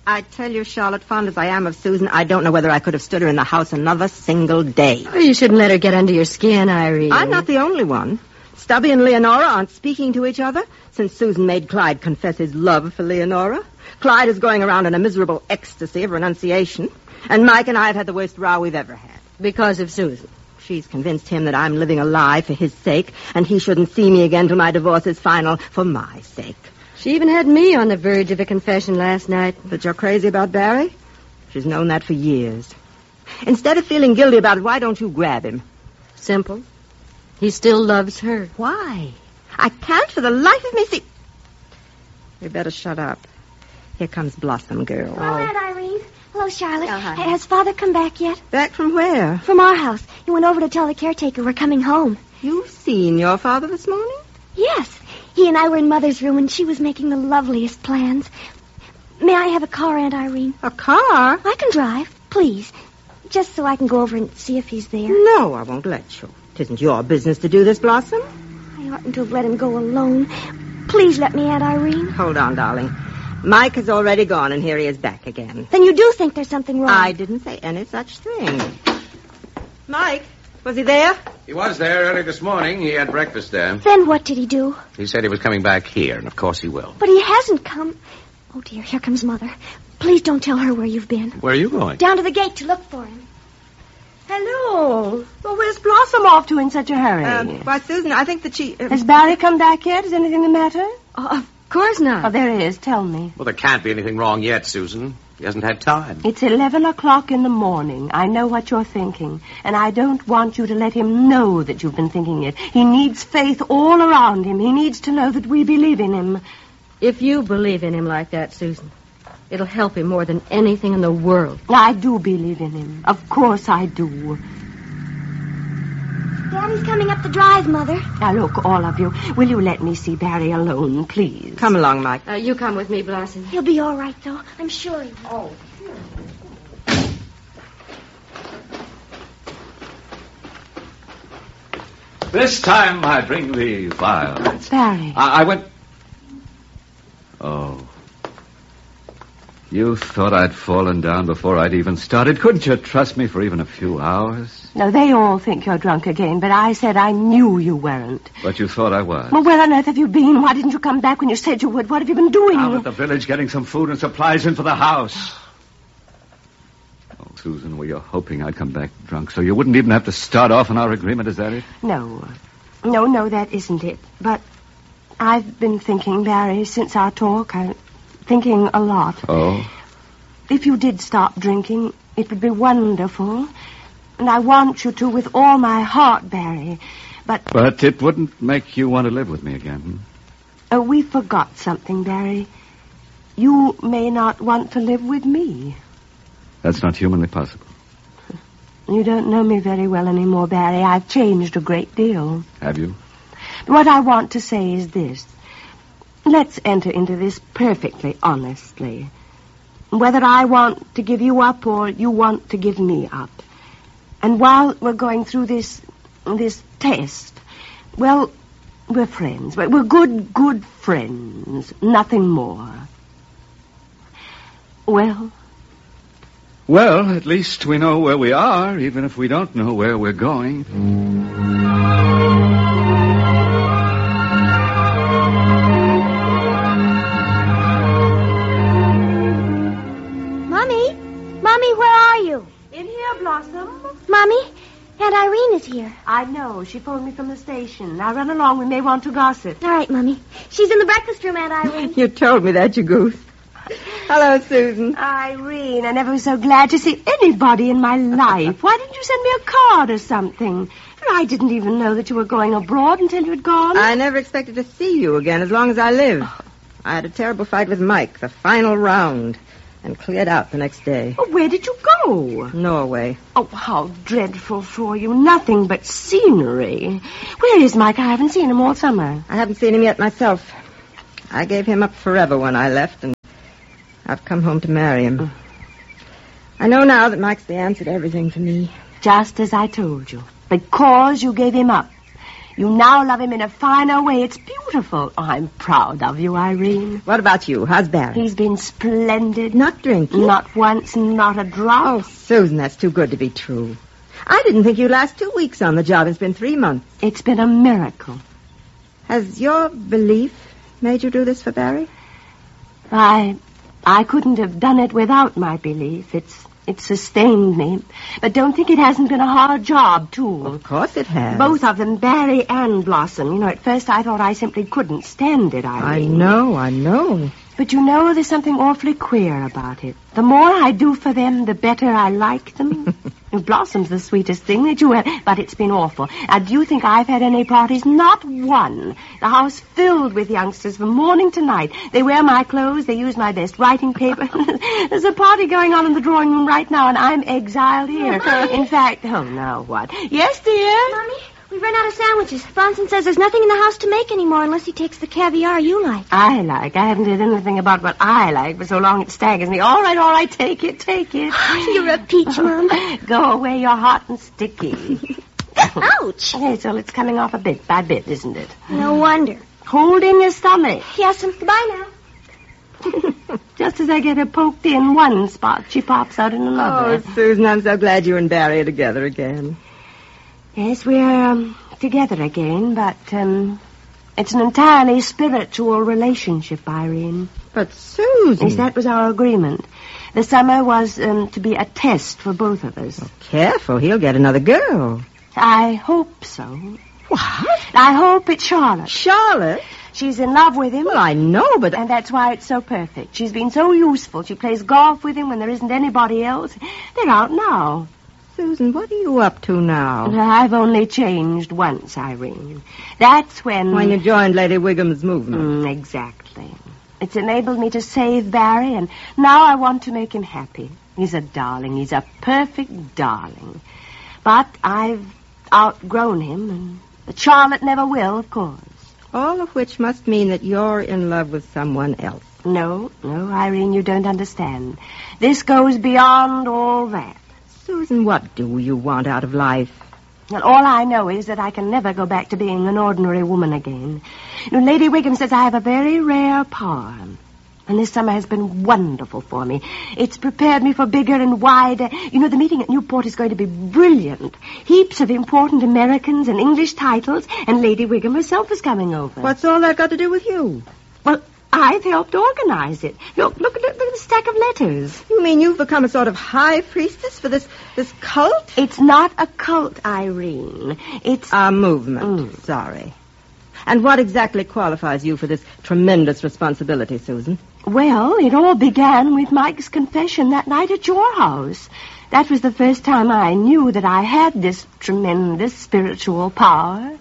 I tell you, Charlotte, fond as I am of Susan, I don't know whether I could have stood her in the house another single day. Oh, you shouldn't let her get under your skin, Irene. I'm not the only one. Stubby and Leonora aren't speaking to each other since Susan made Clyde confess his love for Leonora. Clyde is going around in a miserable ecstasy of renunciation. And Mike and I have had the worst row we've ever had. Because of Susan. She's convinced him that I'm living a lie for his sake, and he shouldn't see me again till my divorce is final for my sake. She even had me on the verge of a confession last night. That you're crazy about Barry? She's known that for years. Instead of feeling guilty about it, why don't you grab him? Simple. He still loves her. Why? I can't for the life of me see... You better shut up. Here comes Blossom Girl. Hello, Aunt Irene. Hello, Charlotte. Oh, hi. Has Father come back yet? Back from where? From our house. He went over to tell the caretaker we're coming home. You've seen your father this morning? Yes. He and I were in Mother's room, and she was making the loveliest plans. May I have a car, Aunt Irene? A car? I can drive, please. Just so I can go over and see if he's there. No, I won't let you. It isn't your business to do this, Blossom. I oughtn't to have let him go alone. Please let me, Aunt Irene. Hold on, darling. Mike has already gone, and here he is back again. Then you do think there's something wrong? I didn't say any such thing. Mike, was he there? He was there early this morning. He had breakfast there. Then what did he do? He said he was coming back here, and of course he will. But he hasn't come. Oh, dear, here comes Mother. Please don't tell her where you've been. Where are you going? Down to the gate to look for him. Hello. Well, where's Blossom off to in such a hurry? Why, Susan, I think that she... Has Barry come back yet? Is anything the matter? Of course not. Oh, there he is. Tell me. Well, there can't be anything wrong yet, Susan. He hasn't had time. It's 11 o'clock in the morning. I know what you're thinking, and I don't want you to let him know that you've been thinking it. He needs faith all around him. He needs to know that we believe in him. If you believe in him like that, Susan, it'll help him more than anything in the world. I do believe in him. Of course I do. Daddy's coming up the drive, Mother. Now, look, all of you, will you let me see Barry alone, please? Come along, Mike. You come with me, Blossom. He'll be all right, though. I'm sure he will. This time I bring the violets. Barry. I went... Oh. You thought I'd fallen down before I'd even started. Couldn't you trust me for even a few hours? No, they all think you're drunk again, but I said I knew you weren't. But you thought I was. Well, where on earth have you been? Why didn't you come back when you said you would? What have you been doing? Out at the village getting some food and supplies in for the house. Oh, Susan, were you hoping I'd come back drunk so you wouldn't even have to start off on our agreement? Is that it? No, that isn't it. But I've been thinking, Barry, since our talk. I'm thinking a lot. Oh? If you did stop drinking, it would be wonderful. And I want you to with all my heart, Barry. But it wouldn't make you want to live with me again. We forgot something, Barry. You may not want to live with me. That's not humanly possible. You don't know me very well anymore, Barry. I've changed a great deal. Have you? What I want to say is this. Let's enter into this perfectly honestly. Whether I want to give you up or you want to give me up. And while we're going through this test, well, we're friends. We're good friends. Nothing more. Well? Well, at least we know where we are, even if we don't know where we're going. Mommy, where are you? In here, Blossom. Mommy, Aunt Irene is here. I know. She phoned me from the station. Now run along. We may want to gossip. All right, Mommy. She's in the breakfast room, Aunt Irene. You told me that, you goose. Hello, Susan. Irene, I never was so glad to see anybody in my life. Why didn't you send me a card or something? I didn't even know that you were going abroad until you had gone. I never expected to see you again as long as I live. I had a terrible fight with Mike, the final round, and cleared out the next day. Oh, where did you go? Norway. Oh, how dreadful for you. Nothing but scenery. Where is Mike? I haven't seen him all summer. I haven't seen him yet myself. I gave him up forever when I left, and I've come home to marry him. I know now that Mike's the answer to everything for me. Just as I told you. Because you gave him up. You now love him in a finer way. It's beautiful. Oh, I'm proud of you, Irene. What about you? How's Barry? He's been splendid. Not drinking? Not once, not a drop. Oh, Susan, that's too good to be true. I didn't think you'd last 2 weeks on the job. It's been 3 months. It's been a miracle. Has your belief made you do this for Barry? I couldn't have done it without my belief. It's sustained me. But don't think it hasn't been a hard job, too. Of course it has. Both of them, Barry and Blossom. You know, at first I thought I simply couldn't stand it, Irene. I know. But you know, there's something awfully queer about it. The more I do for them, the better I like them. Blossom's the sweetest thing that you ever... But it's been awful. Now, do you think I've had any parties? Not one. The house filled with youngsters from morning to night. They wear my clothes. They use my best writing paper. There's a party going on in the drawing room right now, and I'm exiled here. In fact... Oh, now what? Yes, dear? Mommy, we've run out of sandwiches. Bronson says there's nothing in the house to make anymore unless he takes the caviar you like. I haven't heard anything about what I like for so long it staggers me. All right, take it. You're a peach, Mom. Go away, you're hot and sticky. Ouch. Yes, well, it's coming off a bit by bit, isn't it? No wonder. Hold in your stomach. Yes'm. Goodbye now. Just as I get her poked in one spot, she pops out in another. Oh, Susan, I'm so glad you and Barry are together again. Yes, we're together again, but it's an entirely spiritual relationship, Irene. But Susan... Yes, that was our agreement. The summer was to be a test for both of us. Oh, careful, he'll get another girl. I hope so. What? I hope it's Charlotte. Charlotte? She's in love with him. Well, I know, but... And that's why it's so perfect. She's been so useful. She plays golf with him when there isn't anybody else. They're out now. Susan, what are you up to now? I've only changed once, Irene. That's when... When you joined Lady Wigham's movement. Exactly. It's enabled me to save Barry, and now I want to make him happy. He's a darling. He's a perfect darling. But I've outgrown him, and Charlotte never will, of course. All of which must mean that you're in love with someone else. No, Irene, you don't understand. This goes beyond all that. Susan, what do you want out of life? Well, all I know is that I can never go back to being an ordinary woman again. You know, Lady Wigham says I have a very rare power. And this summer has been wonderful for me. It's prepared me for bigger and wider... You know, the meeting at Newport is going to be brilliant. Heaps of important Americans and English titles, and Lady Wigham herself is coming over. What's all that got to do with you? Well, I've helped organize it. Look at the stack of letters. You mean you've become a sort of high priestess for this cult? It's not a cult, Irene. It's... a movement. Sorry. And what exactly qualifies you for this tremendous responsibility, Susan? Well, it all began with Mike's confession that night at your house. That was the first time I knew that I had this tremendous spiritual power.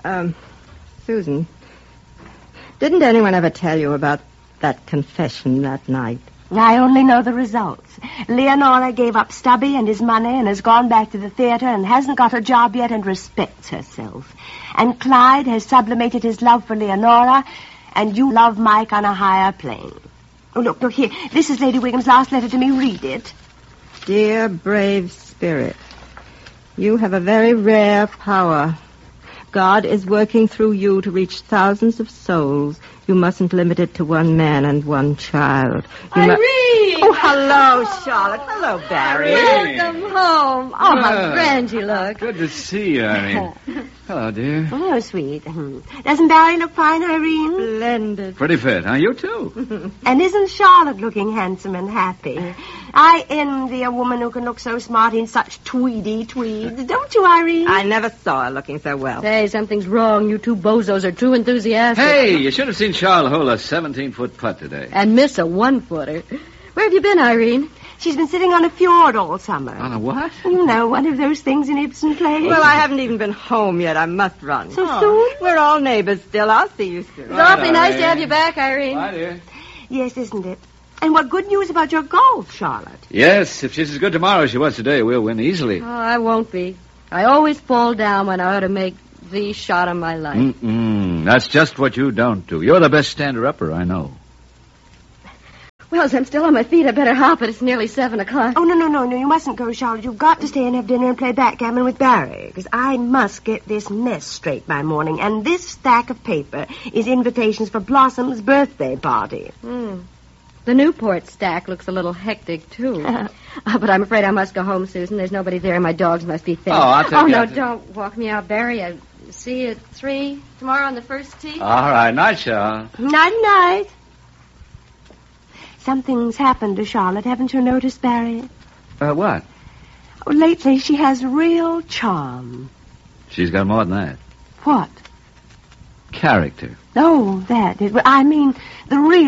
Susan, didn't anyone ever tell you about that confession that night? I only know the results. Leonora gave up Stubby and his money and has gone back to the theater and hasn't got a job yet and respects herself. And Clyde has sublimated his love for Leonora, and you love Mike on a higher plane. Oh, look here. This is Lady Wigham's last letter to me. Read it. Dear brave spirit, you have a very rare power. God is working through you to reach thousands of souls. You mustn't limit it to one man and one child. Irene! Oh, hello, Charlotte. Hello, Barry. Welcome home. Oh, how grand you look. Good to see you, Irene. Hello, dear. Oh, sweet. Doesn't Barry look fine, Irene? Splendid. Pretty fit, huh? You too. And isn't Charlotte looking handsome and happy? I envy a woman who can look so smart in such tweedy tweeds. Don't you, Irene? I never saw her looking so well. Say, something's wrong. You two bozos are too enthusiastic. Hey, you should have seen Charlotte hole a 17-foot putt today. And miss a 1-footer. Where have you been, Irene? She's been sitting on a fjord all summer. On a what? You know, one of those things in Ibsen plays. Well, I haven't even been home yet. I must run. So soon? We're all neighbors still. I'll see you soon. It's awfully nice to have you back, Irene. Bye, dear. Yes, isn't it? And what good news about your golf, Charlotte? Yes, if she's as good tomorrow as she was today, we'll win easily. Oh, I won't be. I always fall down when I ought to make the shot of my life. That's just what you don't do. You're the best stander-upper I know. Well, as I'm still on my feet, I better hop it. It's nearly 7 o'clock. Oh, no, you mustn't go, Charlotte. You've got to stay and have dinner and play backgammon with Barry, because I must get this mess straight by morning. And this stack of paper is invitations for Blossom's birthday party. The Newport stack looks a little hectic, too. But I'm afraid I must go home, Susan. There's nobody there, and my dogs must be fed. Oh, I'll take you no, out to- don't walk me out, Barry. I'll see you at 3 tomorrow on the first tee. All right, night, Charlotte. Night. Something's happened to Charlotte. Haven't you noticed, Barry? What? Oh, lately, she has real charm. She's got more than that. What? Character. Oh, that. I mean, the real